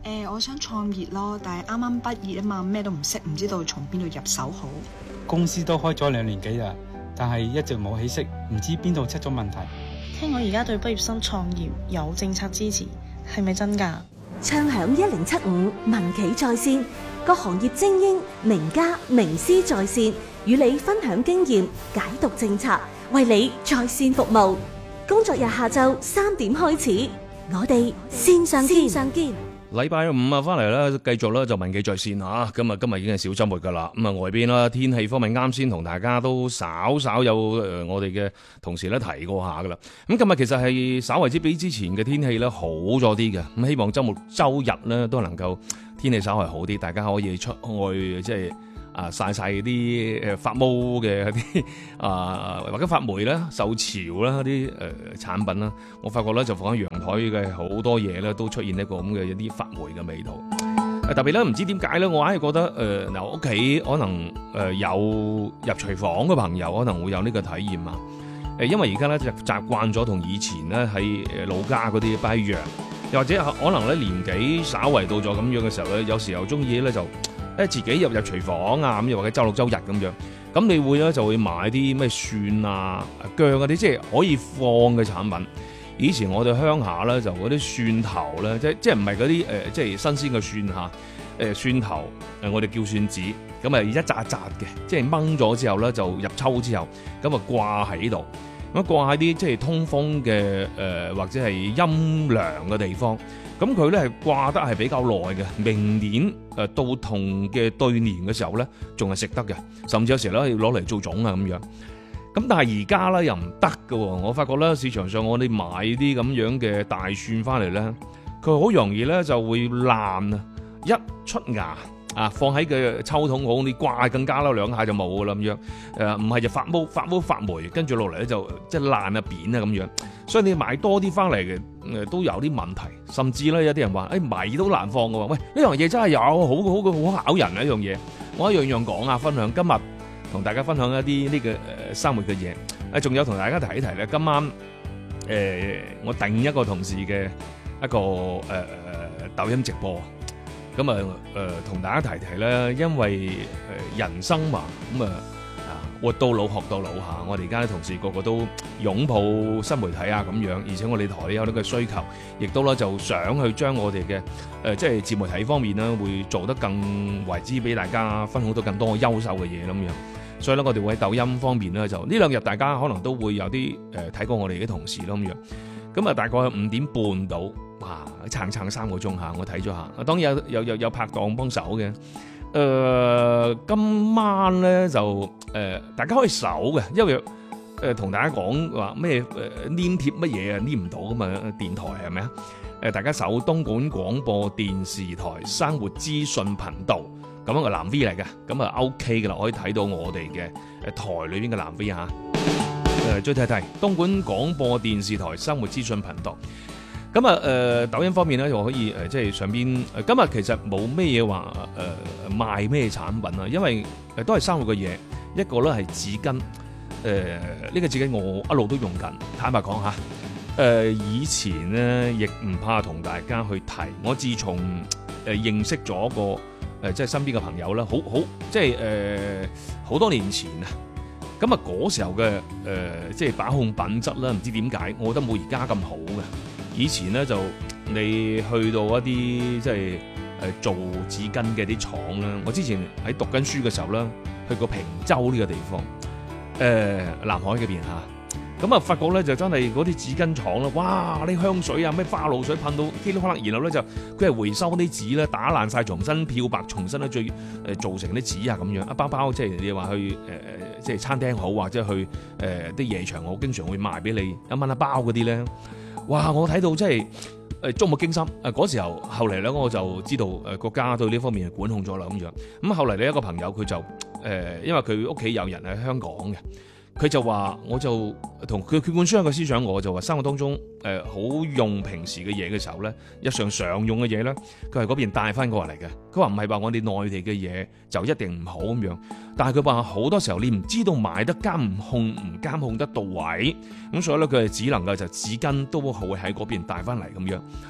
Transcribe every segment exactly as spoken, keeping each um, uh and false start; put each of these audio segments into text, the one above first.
誒，我想創業咯，但係啱啱畢業啊嘛，咩都唔識，唔知道從邊度入手好。 公司都開咗兩年幾啦，但係一直冇起色，唔知邊度出咗問題。 聽講而家對畢業生創業有政策支持，係咪真㗎？ 暢享一零七五民企在線，各行業精英、名家、名師在線，與你分享經驗，解讀政策，為你在線服務。工作日下晝三點開始，我哋線上見。線上見。 禮拜五啊，翻嚟啦，繼續啦，就民企在線吓。咁啊，今日已經係小周末噶啦。咁啊，外邊啦，天氣方面啱先同大家都稍稍有誒，我哋嘅同事咧提過下噶啦。咁今日其實係稍為之比之前嘅天氣咧好咗啲嘅。咁希望周末周日咧都能夠天氣稍為好啲，大家可以出去即係啊曬晒啲誒發毛嘅啲啊或者發霉啦、受潮啦啲誒產品啦。我發覺咧就放喺陽台嘅好多嘢咧都出現一個咁嘅一啲發霉嘅味道。誒特別咧唔知點解咧，我硬係覺得誒嗱屋企可能誒有入廚房嘅朋友可能會有呢個體驗啊。誒因為而家咧就習慣咗同以前咧喺誒老家嗰啲不一樣，又或者可能咧年紀稍為到咗咁樣嘅時候咧，有時候中意咧就誒自己入入廚房啊，咁又或者周六周日咁樣，咁你會咧就會買啲咩蒜啊、薑啊啲，即係可以放嘅產品。以前我哋鄉下咧就嗰啲蒜頭咧，即即係唔係嗰啲誒，即係新鮮嘅蒜嚇，誒蒜頭誒我哋叫蒜子，咁啊一紮紮嘅，即係掹咗之後咧就入抽之後，咁啊掛喺度，咁掛喺啲即係通風嘅誒、呃、或者係陰涼嘅地方。咁佢咧係掛得係比較耐嘅，明年誒到同嘅對年嘅時候咧，仲係食得嘅，甚至有時咧要攞嚟做粽啊咁樣。咁但係而家咧又唔得㗎喎，我發覺咧市場上我哋買啲咁樣嘅大蒜翻嚟咧，佢好容易咧就會爛啊，一出芽啊，放喺個抽桶好，你掛更加啦，兩下就冇㗎啦咁樣。誒唔係就發毛發毛發霉，跟住落嚟咧就即係爛啊扁啊咁樣。所以你買多啲翻嚟嘅誒都有啲問題，甚至咧有啲人話誒、哎、米都難放㗎喎。喂，呢樣嘢真係有好好好考人啊！呢樣嘢我一樣樣講啊，分享今日同大家分享一啲呢、這個誒、呃、生活嘅嘢。誒仲有同大家提一提咧，今晚誒、呃、我訂一個同事嘅一個誒、呃、抖音直播。咁啊誒同大家提提咧，因為誒人生嘛，咁啊啊活到老學到老嚇，我哋而家啲同事個個都擁抱新媒體啊咁樣，而且我哋台有呢個需求，亦都咧就想去將我哋嘅誒即係自媒體方面咧，會做得更為之俾大家分享到更多優秀嘅嘢咁樣。所以咧，我哋會喺抖音方面咧，就呢兩日大家可能都會有啲誒睇過我哋啲同事咯咁樣。咁啊，大概係五點半到，哇，撐撐三個鐘嚇，我睇咗下。當然有有有有拍檔幫手嘅。誒、呃，今晚咧就誒、呃，大家可以搜嘅，因為誒同、呃、大家講話咩誒黏貼乜嘢啊，黏唔到噶嘛，電台係咪啊？誒，大家搜東莞廣播電視台生活資訊頻道，咁樣個藍 V 嚟嘅，咁啊 OK 嘅啦，可以睇到我哋嘅誒台裏邊嘅藍 V 嚇。誒，再睇睇東莞廣播電視台生活資訊頻道。咁啊，誒、呃、抖音方面咧，就可以誒、呃，即係上邊、呃、今日其實冇咩嘢話誒賣咩產品啊，因為誒、呃、都係生活嘅嘢。一個咧係紙巾，誒、呃、呢、這個紙巾我一路都用緊。坦白講嚇，誒、呃、以前咧亦唔怕同大家去提。我自從誒、呃、認識咗個誒、呃、即係身邊嘅朋友啦，好好即係誒好多年前啊。咁啊嗰時候嘅誒、呃、即係把控品質啦，唔知點解，我覺得冇而家咁好嘅。以前咧就你去到一啲即係誒做紙巾嘅啲廠啦，我之前喺讀緊書嘅時候啦，去過平洲呢個地方，誒、呃、南海嗰邊嚇，咁啊發覺咧就真係嗰啲紙巾廠啦，哇！啲香水啊咩花露水噴到噼里啪啦，然後咧就佢係回收啲紙咧打爛晒，重新漂白，重新咧再誒做成啲紙啊咁樣一包包，即係你話去誒、呃、即係餐廳好或者去誒啲、呃、夜場好，經常會賣俾你一蚊一包嗰啲咧。哇！我睇到真係誒觸目驚心。誒嗰時候，後嚟咧我就知道誒國家對呢方面係管控咗啦咁樣。咁後嚟呢一個朋友佢就誒、呃，因為佢屋企有人喺香港嘅，佢就話我就同佢佢灌輸一個思想，我就話生活當中誒好、呃、用平時嘅嘢嘅時候咧，日常常用嘅嘢咧，佢係嗰邊帶翻過嚟嘅。佢話唔係話我哋內地嘅嘢就一定唔好咁樣，但係佢話好多時候你唔知道買得監控唔監控得到位，咁所以咧佢係只能夠就紙巾都會喺嗰邊帶翻嚟咁樣。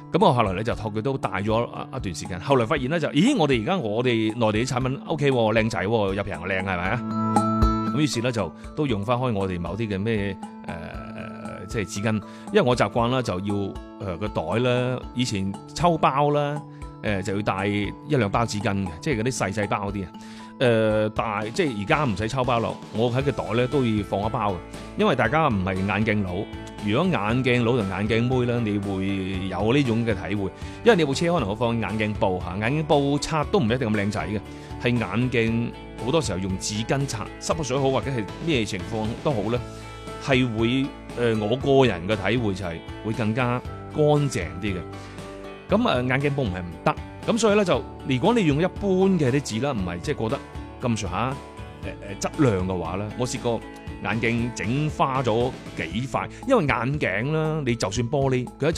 咁我後來咧就託佢都戴咗一段時間，後來發現咧就，咦，我哋而家我哋內地啲產品 O K 喎，靚仔喎，又平又靚，係咪啊？咁於是咧就都用翻開我哋某啲嘅咩誒即係紙巾，因為我習慣啦就要誒個、呃、袋啦，以前抽包啦，誒、呃、就要帶一兩包紙巾嘅，即係嗰啲細細包嗰啲啊。誒、呃，大即係而家唔使抽包咯，我喺個袋咧都要放一包嘅，因為大家唔係眼鏡佬，如果眼鏡佬同眼鏡妹咧，你會有呢種嘅體會，因為你部車可能會放眼鏡布嚇，眼鏡布擦都唔一定咁靚仔嘅，係眼鏡好多時候用紙巾擦，濕咗水好或者係咩情況都好咧，係會誒、呃、我個人嘅體會就係會更加乾淨啲嘅。咁誒眼鏡布唔係唔得。咁所以咧就，如果你用一般嘅啲紙啦，唔係即係過得咁上下誒誒質量嘅話咧，我試過眼鏡整花咗幾塊，因為眼鏡啦，你就算玻璃佢一